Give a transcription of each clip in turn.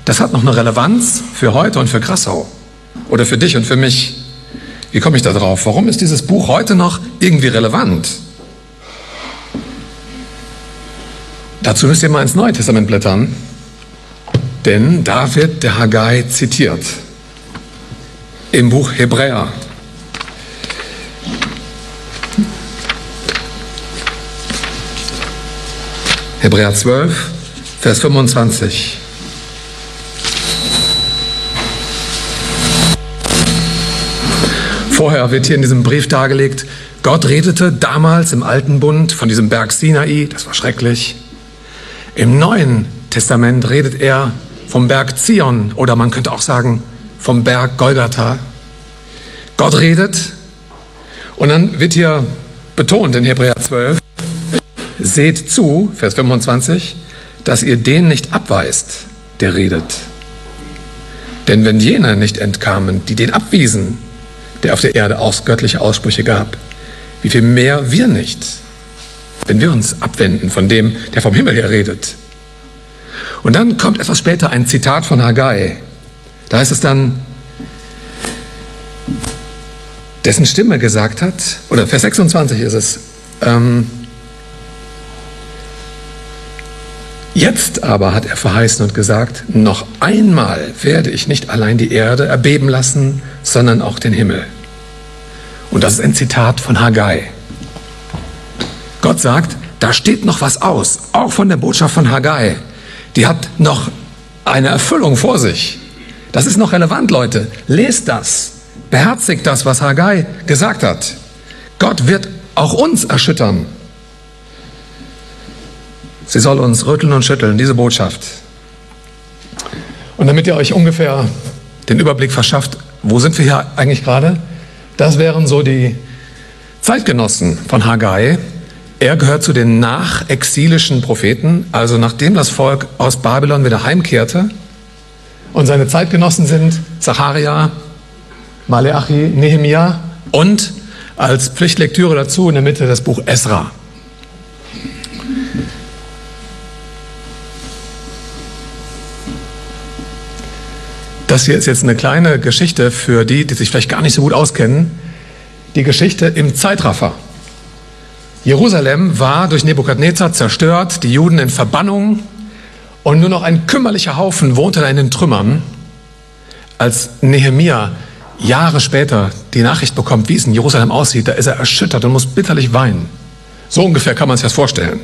das hat noch eine Relevanz für heute und für Grassau. Oder für dich und für mich. Wie komme ich da drauf? Warum ist dieses Buch heute noch irgendwie relevant? Dazu müsst ihr mal ins Neue Testament blättern, denn da wird der Haggai zitiert. Im Buch Hebräer. Hebräer 12, Vers 25. Vorher wird hier in diesem Brief dargelegt, Gott redete damals im Alten Bund von diesem Berg Sinai, das war schrecklich. Im Neuen Testament redet er vom Berg Zion oder man könnte auch sagen vom Berg Golgatha. Gott redet und dann wird hier betont in Hebräer 12, seht zu, Vers 25, dass ihr den nicht abweist, der redet. Denn wenn jene nicht entkamen, die den abwiesen, der auf der Erde göttliche Aussprüche gab, wie viel mehr wir nicht, wenn wir uns abwenden von dem, der vom Himmel her redet. Und dann kommt etwas später ein Zitat von Haggai. Da heißt es dann, dessen Stimme gesagt hat, oder Vers 26 ist es, jetzt aber hat er verheißen und gesagt, noch einmal werde ich nicht allein die Erde erbeben lassen, sondern auch den Himmel. Und das ist ein Zitat von Haggai. Gott sagt, da steht noch was aus, auch von der Botschaft von Haggai. Die hat noch eine Erfüllung vor sich. Das ist noch relevant, Leute. Lest das, beherzigt das, was Haggai gesagt hat. Gott wird auch uns erschüttern. Sie soll uns rütteln und schütteln, diese Botschaft. Und damit ihr euch ungefähr den Überblick verschafft, wo sind wir hier eigentlich gerade? Das wären so die Zeitgenossen von Haggai. Er gehört zu den nachexilischen Propheten, also nachdem das Volk aus Babylon wieder heimkehrte. Und seine Zeitgenossen sind Zacharia, Maleachi, Nehemia und als Pflichtlektüre dazu in der Mitte das Buch Esra. Das hier ist jetzt eine kleine Geschichte für die, die sich vielleicht gar nicht so gut auskennen. Die Geschichte im Zeitraffer. Jerusalem war durch Nebukadnezar zerstört, die Juden in Verbannung und nur noch ein kümmerlicher Haufen wohnte da in den Trümmern. Als Nehemia Jahre später die Nachricht bekommt, wie es in Jerusalem aussieht, da ist er erschüttert und muss bitterlich weinen. So ungefähr kann man sich das vorstellen.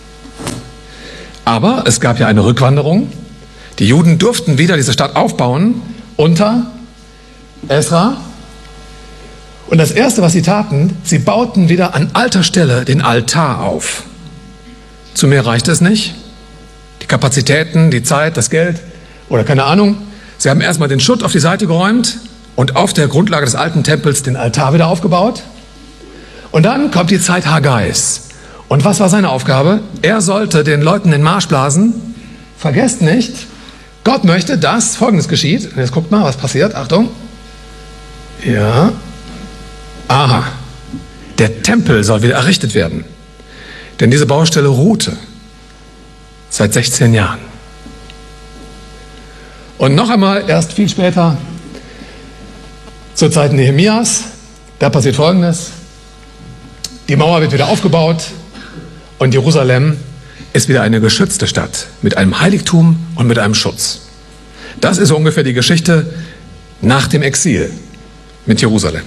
Aber es gab ja eine Rückwanderung. Die Juden durften wieder diese Stadt aufbauen unter Esra. Und das Erste, was sie taten, sie bauten wieder an alter Stelle den Altar auf. Zu mehr reichte es nicht. Die Kapazitäten, die Zeit, das Geld oder keine Ahnung. Sie haben erstmal den Schutt auf die Seite geräumt und auf der Grundlage des alten Tempels den Altar wieder aufgebaut. Und dann kommt die Zeit Haggais. Und was war seine Aufgabe? Er sollte den Leuten den Marsch blasen. Vergesst nicht, Gott möchte, dass Folgendes geschieht. Und jetzt guckt mal, was passiert. Achtung. Ja. Aha. Der Tempel soll wieder errichtet werden. Denn diese Baustelle ruhte seit 16 Jahren. Und noch einmal, erst viel später, zur Zeit Nehemias, da passiert Folgendes. Die Mauer wird wieder aufgebaut und Jerusalem ist wieder eine geschützte Stadt mit einem Heiligtum und mit einem Schutz. Das ist so ungefähr die Geschichte nach dem Exil mit Jerusalem.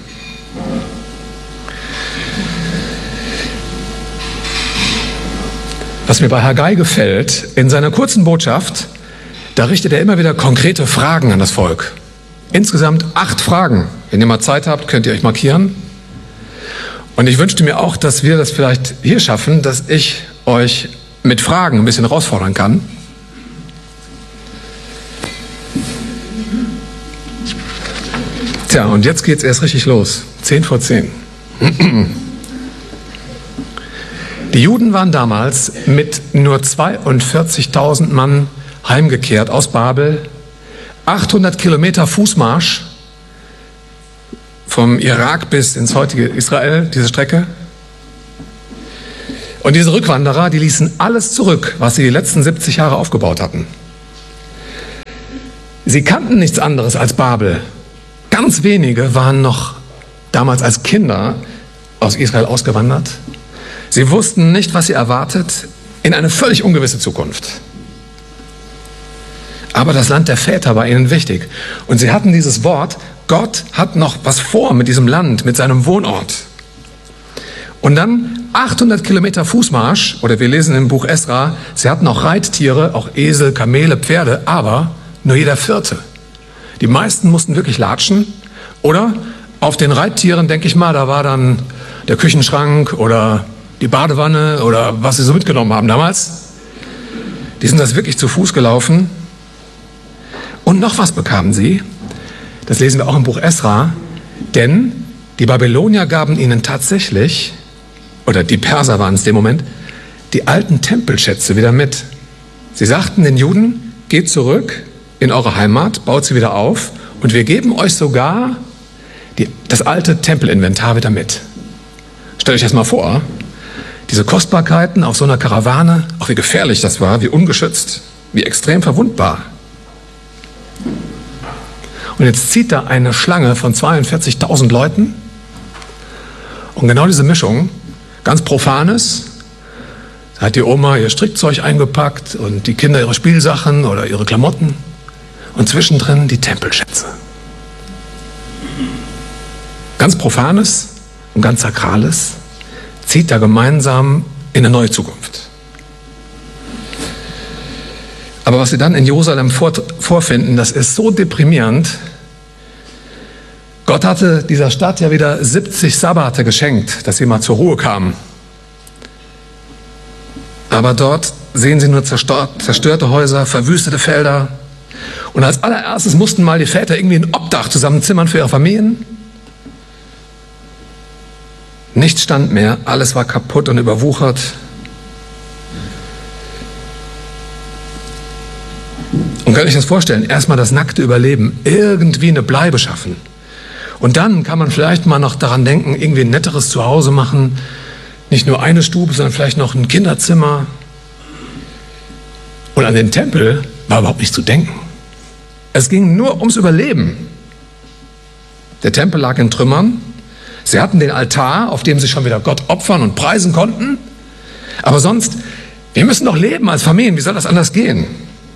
Was mir bei Haggai gefällt, in seiner kurzen Botschaft, da richtet er immer wieder konkrete Fragen an das Volk. Insgesamt 8 Fragen. Wenn ihr mal Zeit habt, könnt ihr euch markieren. Und ich wünschte mir auch, dass wir das vielleicht hier schaffen, dass ich euch mit Fragen ein bisschen herausfordern kann. Tja, und jetzt geht's erst richtig los. 10:10. Die Juden waren damals mit nur 42.000 Mann heimgekehrt aus Babel. 800 Kilometer Fußmarsch vom Irak bis ins heutige Israel, diese Strecke. Und diese Rückwanderer, die ließen alles zurück, was sie die letzten 70 Jahre aufgebaut hatten. Sie kannten nichts anderes als Babel. Ganz wenige waren noch damals als Kinder aus Israel ausgewandert. Sie wussten nicht, was sie erwartet, in eine völlig ungewisse Zukunft. Aber das Land der Väter war ihnen wichtig. Und sie hatten dieses Wort, Gott hat noch was vor mit diesem Land, mit seinem Wohnort. Und dann 800 Kilometer Fußmarsch, oder wir lesen im Buch Esra, sie hatten auch Reittiere, auch Esel, Kamele, Pferde, aber nur jeder vierte. Die meisten mussten wirklich latschen. Oder auf den Reittieren, denke ich mal, da war dann der Küchenschrank oder die Badewanne oder was sie so mitgenommen haben damals. Die sind das wirklich zu Fuß gelaufen. Und noch was bekamen sie, das lesen wir auch im Buch Esra, denn die Babylonier gaben ihnen tatsächlich, oder die Perser waren es in dem Moment, die alten Tempelschätze wieder mit. Sie sagten den Juden, geht zurück in eure Heimat, baut sie wieder auf und wir geben euch sogar das alte Tempelinventar wieder mit. Stellt euch das mal vor, diese Kostbarkeiten auf so einer Karawane, auch wie gefährlich das war, wie ungeschützt, wie extrem verwundbar. Und jetzt zieht da eine Schlange von 42.000 Leuten und genau diese Mischung, ganz Profanes, da hat die Oma ihr Strickzeug eingepackt und die Kinder ihre Spielsachen oder ihre Klamotten und zwischendrin die Tempelschätze. Ganz Profanes und ganz Sakrales zieht da gemeinsam in eine neue Zukunft. Aber was sie dann in Jerusalem vorfinden, das ist so deprimierend. Gott hatte dieser Stadt ja wieder 70 Sabbate geschenkt, dass sie mal zur Ruhe kamen. Aber dort sehen sie nur zerstörte Häuser, verwüstete Felder. Und als allererstes mussten mal die Väter irgendwie ein Obdach zusammenzimmern für ihre Familien. Nichts stand mehr, alles war kaputt und überwuchert. Und könnt ihr euch das vorstellen? Erstmal das nackte Überleben, irgendwie eine Bleibe schaffen. Und dann kann man vielleicht mal noch daran denken, irgendwie ein netteres Zuhause machen. Nicht nur eine Stube, sondern vielleicht noch ein Kinderzimmer. Und an den Tempel war überhaupt nicht zu denken. Es ging nur ums Überleben. Der Tempel lag in Trümmern. Sie hatten den Altar, auf dem sie schon wieder Gott opfern und preisen konnten. Aber sonst, wir müssen doch leben als Familien. Wie soll das anders gehen?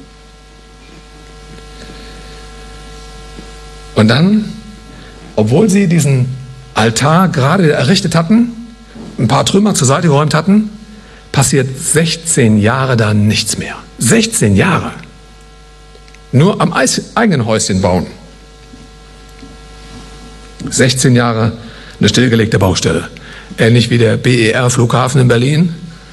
Und dann, obwohl sie diesen Altar gerade errichtet hatten, ein paar Trümmer zur Seite geräumt hatten, passiert 16 Jahre da nichts mehr. 16 Jahre. Nur am eigenen Häuschen bauen. 16 Jahre eine stillgelegte Baustelle. Ähnlich wie der BER-Flughafen in Berlin.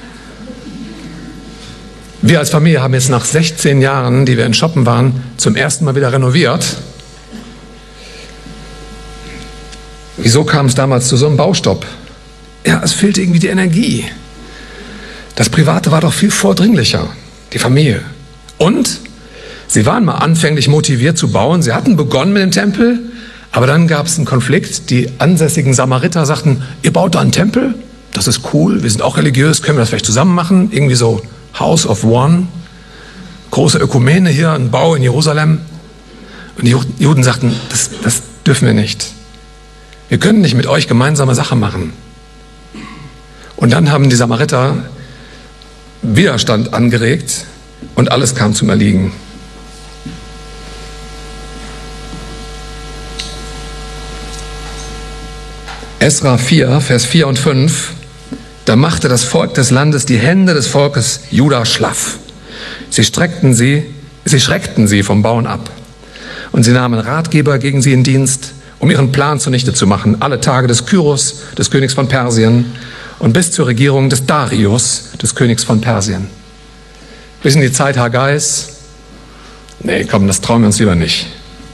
Wir als Familie haben jetzt nach 16 Jahren, die wir in Shoppen waren, zum ersten Mal wieder renoviert. Wieso kam es damals zu so einem Baustopp? Ja, es fehlte irgendwie die Energie. Das Private war doch viel vordringlicher, die Familie. Und sie waren mal anfänglich motiviert zu bauen. Sie hatten begonnen mit dem Tempel, aber dann gab es einen Konflikt. Die ansässigen Samariter sagten, ihr baut da einen Tempel? Das ist cool, wir sind auch religiös, können wir das vielleicht zusammen machen? Irgendwie so House of One, große Ökumene hier, ein Bau in Jerusalem. Und die Juden sagten, das dürfen wir nicht. Wir können nicht mit euch gemeinsame Sache machen. Und dann haben die Samariter Widerstand angeregt und alles kam zum Erliegen. Esra 4, Vers 4 und 5, da machte das Volk des Landes die Hände des Volkes Juda schlaff. Sie schreckten sie vom Bauen ab. Und sie nahmen Ratgeber gegen sie in Dienst, um ihren Plan zunichte zu machen, alle Tage des Kyros, des Königs von Persien, und bis zur Regierung des Darius, des Königs von Persien. Bis in die Zeit Haggais? Nee, komm, das trauen wir uns lieber nicht.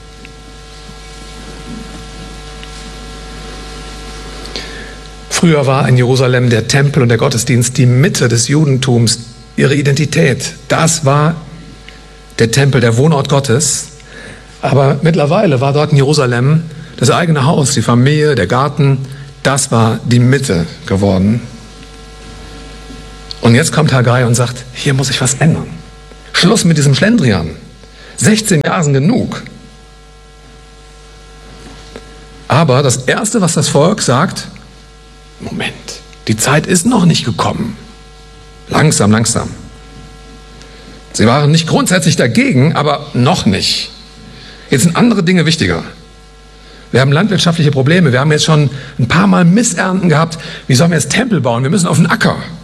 Früher war in Jerusalem der Tempel und der Gottesdienst die Mitte des Judentums, ihre Identität. Das war der Tempel, der Wohnort Gottes. Aber mittlerweile war dort in Jerusalem das eigene Haus, die Familie, der Garten, das war die Mitte geworden. Und jetzt kommt Haggai und sagt, hier muss sich was ändern. Schluss mit diesem Schlendrian. 16 Jahre sind genug. Aber das Erste, was das Volk sagt, Moment, die Zeit ist noch nicht gekommen. Langsam, langsam. Sie waren nicht grundsätzlich dagegen, aber noch nicht. Jetzt sind andere Dinge wichtiger. Wir haben landwirtschaftliche Probleme. Wir haben jetzt schon ein paar Mal Missernten gehabt. Wie sollen wir jetzt Tempel bauen? Wir müssen auf den Acker.